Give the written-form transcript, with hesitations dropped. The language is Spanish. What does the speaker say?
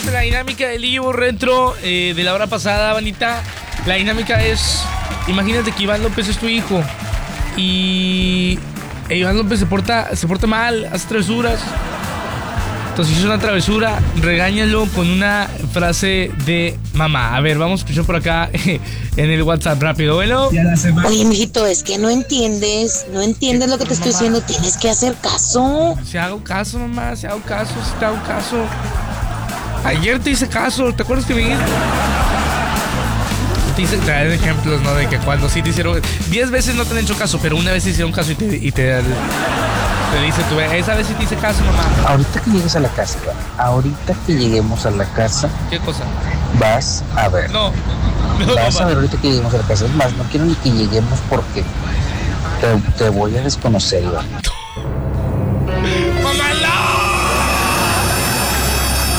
de la dinámica del Ivo Retro de la hora pasada, bandita. La dinámica es, imagínate que Iván López es tu hijo y Iván López se porta mal, hace travesuras. Entonces hizo una travesura, regáñalo con una frase de mamá. A ver, vamos a escuchar por acá en el WhatsApp rápido. Bueno. Oye, mijito, es que no entiendes lo que te estoy diciendo. Tienes que hacer caso. Si hago caso, mamá, si te hago caso. Ayer te hice caso, ¿te acuerdas que me dijiste? Te hice traer ejemplos, ¿no? De que cuando sí te hicieron 10 veces no te han hecho caso, pero una vez te hicieron caso y te dice tú, esa vez sí te hice caso, mamá. Ahorita que llegues a la casa, Iván, ahorita que lleguemos a la casa, ¿qué cosa? Vas a ver. Vas a ver ahorita que lleguemos a la casa. Es más, no quiero ni que lleguemos porque te voy a desconocer, Iván.